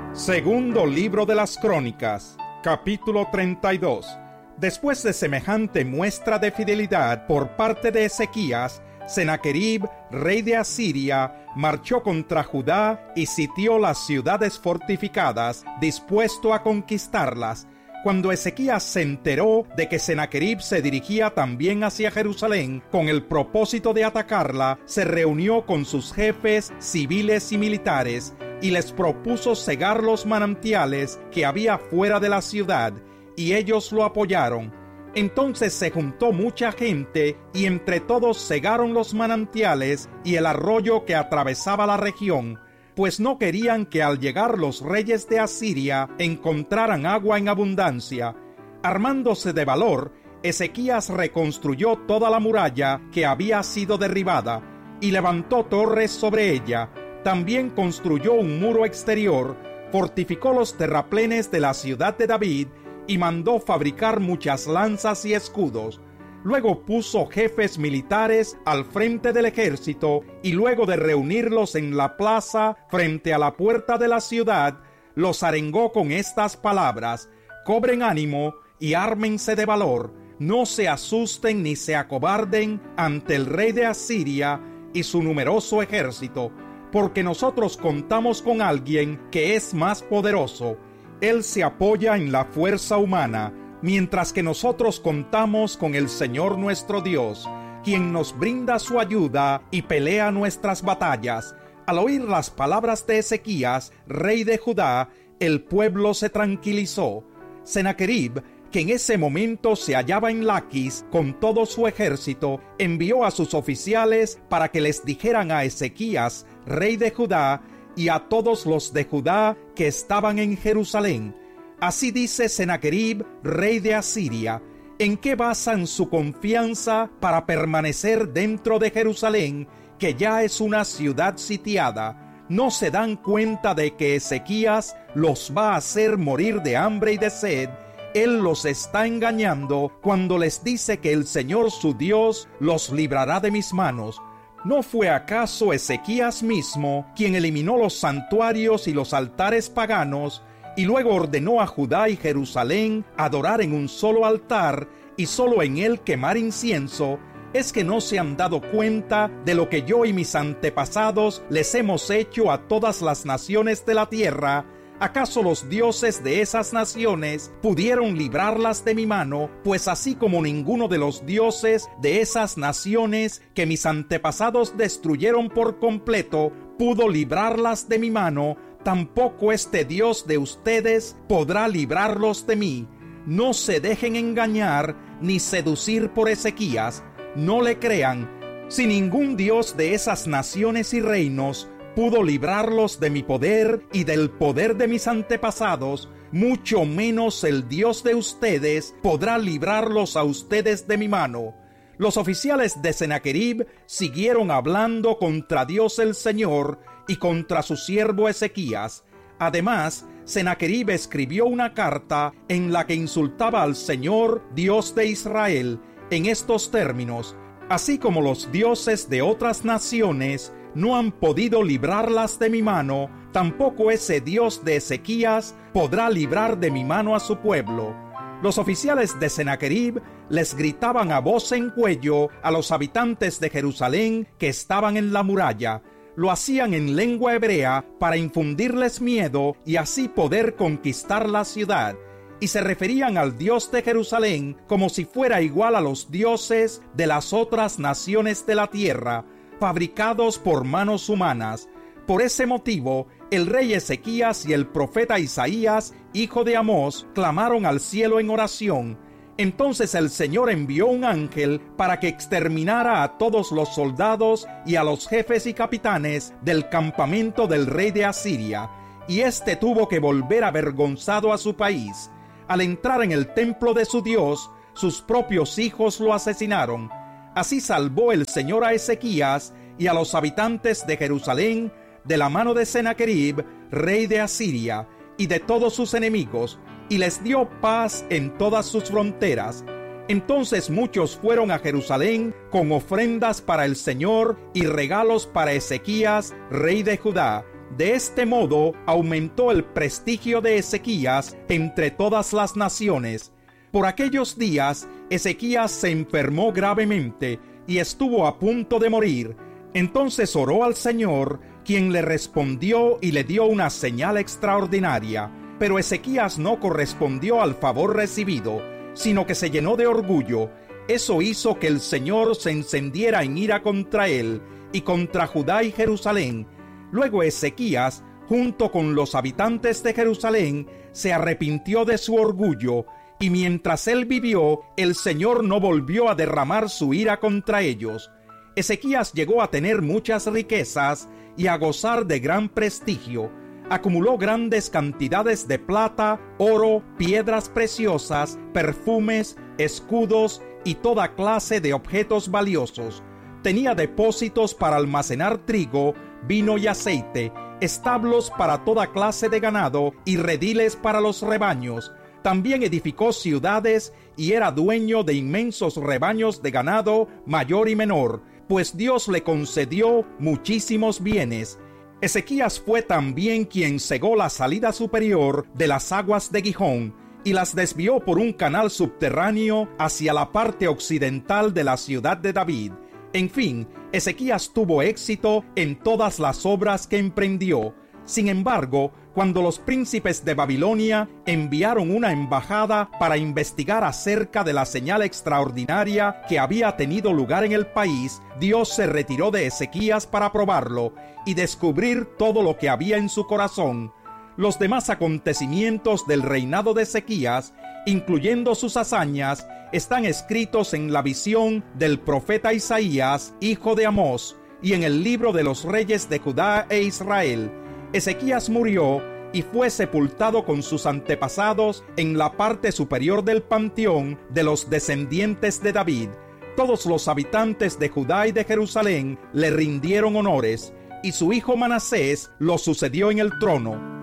Segundo libro de las Crónicas, capítulo 32. Después de semejante muestra de fidelidad por parte de Ezequías, Sennacherib, rey de Asiria, marchó contra Judá y sitió las ciudades fortificadas, dispuesto a conquistarlas. Cuando Ezequías se enteró de que Sennacherib se dirigía también hacia Jerusalén con el propósito de atacarla, se reunió con sus jefes civiles y militares y les propuso cegar los manantiales que había fuera de la ciudad, y ellos lo apoyaron. Entonces se juntó mucha gente, y entre todos cegaron los manantiales y el arroyo que atravesaba la región, pues no querían que al llegar los reyes de Asiria encontraran agua en abundancia. Armándose de valor, Ezequías reconstruyó toda la muralla que había sido derribada, y levantó torres sobre ella. También construyó un muro exterior, fortificó los terraplenes de la ciudad de David, y mandó fabricar muchas lanzas y escudos. Luego puso jefes militares al frente del ejército, y luego de reunirlos en la plaza frente a la puerta de la ciudad, los arengó con estas palabras: cobren ánimo y ármense de valor, no se asusten ni se acobarden ante el rey de Asiria y su numeroso ejército, porque nosotros contamos con alguien que es más poderoso. Él se apoya en la fuerza humana, mientras que nosotros contamos con el Señor nuestro Dios, quien nos brinda su ayuda y pelea nuestras batallas. Al oír las palabras de Ezequías, rey de Judá, el pueblo se tranquilizó. Sennacherib, que en ese momento se hallaba en Laquis con todo su ejército, envió a sus oficiales para que les dijeran a Ezequías, rey de Judá, y a todos los de Judá que estaban en Jerusalén: así dice Sennacherib, rey de Asiria, ¿en qué basan su confianza para permanecer dentro de Jerusalén, que ya es una ciudad sitiada? ¿No se dan cuenta de que Ezequías los va a hacer morir de hambre y de sed? Él los está engañando cuando les dice que el Señor su Dios los librará de mis manos. ¿No fue acaso Ezequías mismo quien eliminó los santuarios y los altares paganos, y luego ordenó a Judá y Jerusalén adorar en un solo altar y solo en él quemar incienso? ¿Es que no se han dado cuenta de lo que yo y mis antepasados les hemos hecho a todas las naciones de la tierra? ¿Acaso los dioses de esas naciones pudieron librarlas de mi mano? Pues así como ninguno de los dioses de esas naciones que mis antepasados destruyeron por completo pudo librarlas de mi mano, tampoco este Dios de ustedes podrá librarlos de mí. No se dejen engañar ni seducir por Ezequías. No le crean. Si ningún Dios de esas naciones y reinos pudo librarlos de mi poder y del poder de mis antepasados, mucho menos el Dios de ustedes podrá librarlos a ustedes de mi mano. Los oficiales de Sennacherib siguieron hablando contra Dios el Señor y contra su siervo Ezequías. Además, Sennacherib escribió una carta en la que insultaba al Señor, Dios de Israel, en estos términos: así como los dioses de otras naciones no han podido librarlas de mi mano, tampoco ese Dios de Ezequías podrá librar de mi mano a su pueblo. Los oficiales de Sennacherib les gritaban a voz en cuello a los habitantes de Jerusalén que estaban en la muralla. Lo hacían en lengua hebrea para infundirles miedo y así poder conquistar la ciudad. Y se referían al Dios de Jerusalén como si fuera igual a los dioses de las otras naciones de la tierra, fabricados por manos humanas. Por ese motivo, el rey Ezequías y el profeta Isaías, hijo de Amós, clamaron al cielo en oración. Entonces el Señor envió un ángel para que exterminara a todos los soldados y a los jefes y capitanes del campamento del rey de Asiria, y éste tuvo que volver avergonzado a su país. Al entrar en el templo de su Dios, sus propios hijos lo asesinaron. Así salvó el Señor a Ezequías y a los habitantes de Jerusalén de la mano de Sennacherib, rey de Asiria, y de todos sus enemigos, y les dio paz en todas sus fronteras. Entonces muchos fueron a Jerusalén con ofrendas para el Señor y regalos para Ezequías, rey de Judá. De este modo aumentó el prestigio de Ezequías entre todas las naciones. Por aquellos días, Ezequías se enfermó gravemente y estuvo a punto de morir. Entonces oró al Señor, quien le respondió y le dio una señal extraordinaria. Pero Ezequías no correspondió al favor recibido, sino que se llenó de orgullo. Eso hizo que el Señor se encendiera en ira contra él y contra Judá y Jerusalén. Luego Ezequías, junto con los habitantes de Jerusalén, se arrepintió de su orgullo, y mientras él vivió, el Señor no volvió a derramar su ira contra ellos. Ezequías llegó a tener muchas riquezas y a gozar de gran prestigio. Acumuló grandes cantidades de plata, oro, piedras preciosas, perfumes, escudos y toda clase de objetos valiosos. Tenía depósitos para almacenar trigo, vino y aceite, establos para toda clase de ganado y rediles para los rebaños. También edificó ciudades y era dueño de inmensos rebaños de ganado mayor y menor, pues Dios le concedió muchísimos bienes. Ezequías fue también quien cegó la salida superior de las aguas de Gihón y las desvió por un canal subterráneo hacia la parte occidental de la ciudad de David. En fin, Ezequías tuvo éxito en todas las obras que emprendió. Sin embargo, cuando los príncipes de Babilonia enviaron una embajada para investigar acerca de la señal extraordinaria que había tenido lugar en el país, Dios se retiró de Ezequías para probarlo y descubrir todo lo que había en su corazón. Los demás acontecimientos del reinado de Ezequías, incluyendo sus hazañas, están escritos en la visión del profeta Isaías, hijo de Amós, y en el libro de los reyes de Judá e Israel. Ezequías murió y fue sepultado con sus antepasados en la parte superior del panteón de los descendientes de David. Todos los habitantes de Judá y de Jerusalén le rindieron honores, y su hijo Manasés lo sucedió en el trono.